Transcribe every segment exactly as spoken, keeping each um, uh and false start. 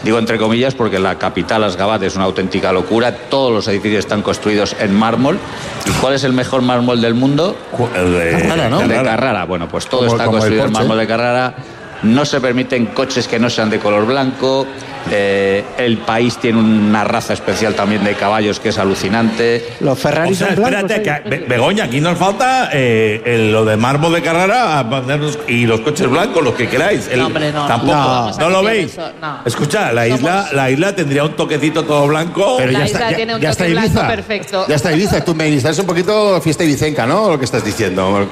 Digo entre comillas porque la capital, Asgabat, es una auténtica locura. Todos los edificios están construidos en mármol. ¿Y cuál es el mejor mármol del mundo? El de Carrara, ¿no? El de Carrara. Bueno, pues todo como, está como construido en mármol de Carrara. No se permiten coches que no sean de color blanco. Eh, el país tiene una raza especial también de caballos que es alucinante. Los Ferraris o sea, son blancos. Espérate, que, Begoña, aquí nos falta eh, el, lo de mármol de Carrara y los coches blancos, los que queráis. El, no, hombre, no. Tampoco. No, ¿No lo veis? No. Escucha, la isla, la isla tendría un toquecito todo blanco. Pero la ya isla está, ya, tiene un ya toque está blanco Ibiza. perfecto. Ya está Ibiza. Tú me dices, es un poquito fiesta ibicenca, ¿no? Lo que estás diciendo.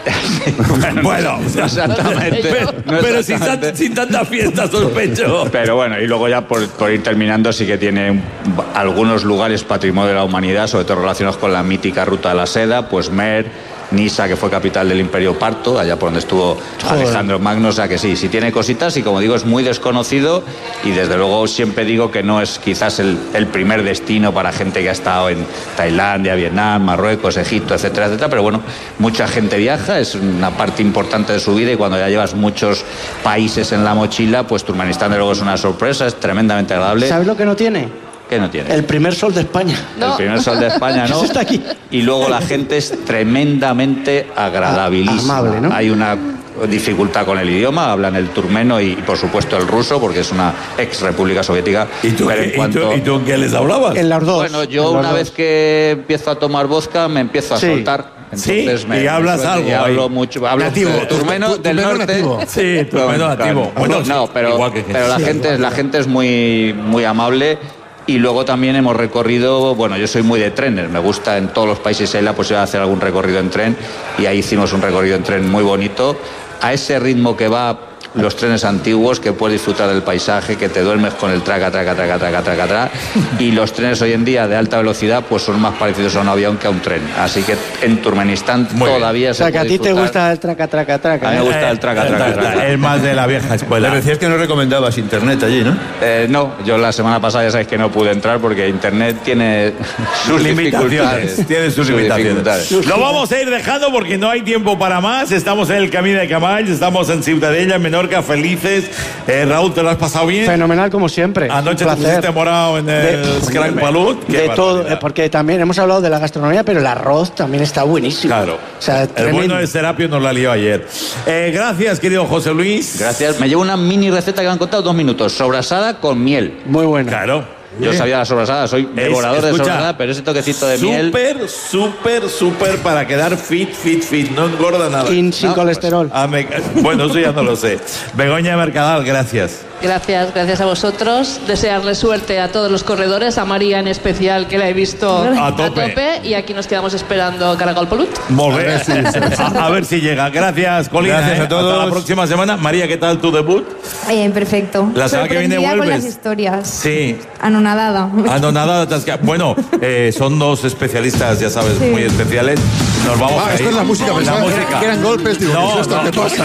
Bueno, no exactamente. Pero, no pero exactamente. Sin, sin tanta fiesta, sospecho. Pero bueno, y luego ya por, por ir terminando, sí que tiene un, algunos lugares patrimonio de la humanidad, sobre todo relacionados con la mítica ruta de la seda, pues Mer, Nisa, que fue capital del Imperio Parto, allá por donde estuvo Joder. Alejandro Magno, o sea que sí, sí tiene cositas y como digo es muy desconocido y desde luego siempre digo que no es quizás el, el primer destino para gente que ha estado en Tailandia, Vietnam, Marruecos, Egipto, etcétera, etcétera, pero bueno, mucha gente viaja, es una parte importante de su vida y cuando ya llevas muchos países en la mochila, pues Turkmenistán de luego es una sorpresa, es tremendamente agradable. ¿Sabes lo que no tiene? ¿Qué no tiene? El primer sol de España. No. El primer sol de España, ¿no? Está aquí. Y luego la gente es tremendamente agradabilísima. Amable, ¿no? Hay una dificultad con el idioma, hablan el turmeno y, por supuesto, el ruso, porque es una ex república soviética. ¿Y tú, pero qué, en cuanto... ¿y tú, ¿y tú qué les hablabas? En las dos. Bueno, yo una vez que empiezo a tomar vodka me empiezo a sí. soltar. Entonces sí, me, y hablas me algo. Y hablo mucho. Hablo nativo. turmeno del norte. Nativo. Sí, turmeno nativo. Bueno, no, pero, que pero la, sí, gente, la gente es muy, muy amable. Y luego también hemos recorrido, bueno, yo soy muy de trenes, me gusta en todos los países hay la posibilidad de hacer algún recorrido en tren y ahí hicimos un recorrido en tren muy bonito, a ese ritmo que va los trenes antiguos, que puedes disfrutar del paisaje, que te duermes con el traca, traca, traca, traca, traca, traca, y los trenes hoy en día de alta velocidad pues son más parecidos a un avión que a un tren, así que en Turkmenistán muy todavía bien. se puede O sea, que a ti disfrutar. te gusta el traca, traca, traca. A mí me gusta el traca, traca, traca. Es más de la vieja escuela. Le decías que no recomendabas internet allí, ¿no? Eh, no, yo la semana pasada ya sabéis que no pude entrar porque internet tiene sus limitaciones. Tiene sus, sus limitaciones. Lo vamos a ir dejando porque no hay tiempo para más. Estamos en el Camino de Camalls, estamos en Ciutadella, en Menorca, felices. Eh, Raúl, ¿te lo has pasado bien? Fenomenal como siempre. Anoche te pusiste morado en el Scrank Palut. De todo, porque también hemos hablado de la gastronomía, pero el arroz también está buenísimo. Claro. O sea, el tremendo. bueno de Serapio nos la lió ayer. Eh, gracias, querido José Luis. Gracias. Me llevo una mini receta que me han contado dos minutos. Sobrasada con miel. Muy buena. Claro. Yo sabía la sobrasada, soy devorador es, escucha, de sobrasada, pero ese toquecito de super, miel... Súper, súper, súper para quedar fit, fit, fit. No engorda nada. Y sin no, colesterol. Pues, me, bueno, eso ya no lo sé. Begoña Mercadal, gracias. Gracias, gracias a vosotros. Desearle suerte a todos los corredores, a María en especial, que la he visto a tope. A tope y aquí nos quedamos esperando Caragol Polut. Volver. A, ver si, a, a ver si llega. Gracias, Colina. Gracias eh. a todos. Hasta la próxima semana. María, ¿qué tal tu debut? Eh, perfecto. La semana que viene vuelves. Con las historias. Sí. Anonadada. Anonadada. Bueno, eh, son dos especialistas, ya sabes, sí. muy especiales. Nos vamos ah, a ir. Esto es la música, la pensaba música. que eran golpes. Digo, no, ¿qué es esto? no, ¿Qué pasa?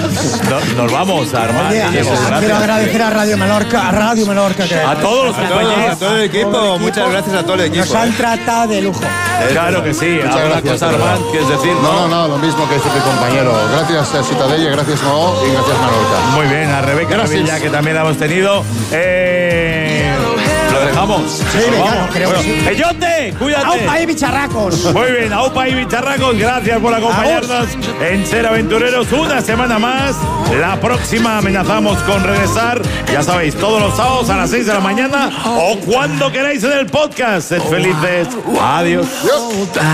no, nos vamos a armar. Oye, quiero agradecer a Radio Menorca, a Radio Menorca. Que a todos los a compañeros. A todo el equipo, todo el equipo. Muchas gracias a todo el equipo. Nos han tratado de lujo. Claro que sí. Muchas ¿Alguna gracias, cosa, Armand, quieres decir? No, no, no, lo mismo que dice mi compañero. Gracias a Ciutadella, gracias Mo y gracias Menorca. Muy bien, a Rebeca Revilla, que también la hemos tenido. Eh, ¿Lo dejamos? Sí, claro, creo bueno, que sí. ¡Peyote! ¡Cuídate! ¡Aupa y bicharracos! Muy bien, Aupa y bicharracos, gracias por acompañarnos en Ser Aventureros una semana más. La próxima amenazamos con regresar, ya sabéis, todos los sábados a las seis de la mañana o cuando queráis en el podcast. Sed felices. Adiós. Adiós.